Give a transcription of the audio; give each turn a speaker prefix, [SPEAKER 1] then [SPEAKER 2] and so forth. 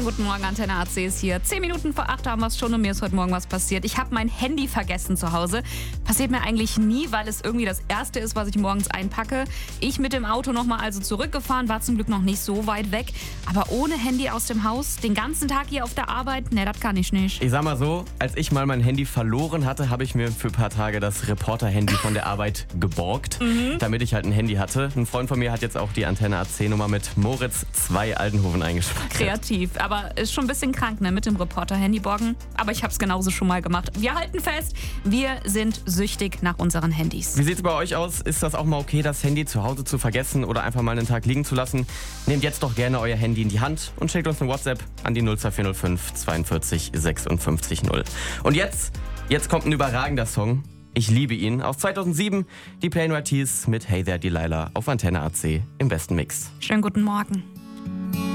[SPEAKER 1] guten Morgen, Antenne AC ist hier. 10 Minuten vor 8 haben wir es schon und mir ist heute Morgen was passiert. Ich habe mein Handy vergessen zu Hause. Passiert mir eigentlich nie, weil es irgendwie das Erste ist, was ich morgens einpacke. Ich mit dem Auto nochmal also zurückgefahren, war zum Glück noch nicht so weit weg. Aber ohne Handy aus dem Haus, den ganzen Tag hier auf der Arbeit, ne, das kann ich nicht.
[SPEAKER 2] Ich sag mal so, als ich mal mein Handy verloren hatte, habe ich mir für ein paar Tage das Reporter-Handy von der Arbeit geborgt, damit ich halt ein Handy hatte. Ein Freund von mir hat jetzt auch die Antenne AC-Nummer mit Moritz 2 Aldenhoven eingespeichert.
[SPEAKER 1] Kreativ, aber ist schon ein bisschen krank, ne, mit dem Reporter-Handy borgen. Aber ich habe es genauso schon mal gemacht. Wir halten fest, wir sind süchtig nach unseren Handys.
[SPEAKER 2] Wie sieht's bei euch aus? Ist das auch mal okay, das Handy zu Hause zu vergessen oder einfach mal einen Tag liegen zu lassen? Nehmt jetzt doch gerne euer Handy in die Hand und schickt uns eine WhatsApp an die 02405 42 56 0. Und jetzt kommt ein überragender Song. Ich liebe ihn. Aus 2007 die Plain White T's mit Hey There Delilah auf Antenne AC im besten Mix.
[SPEAKER 1] Schönen guten Morgen.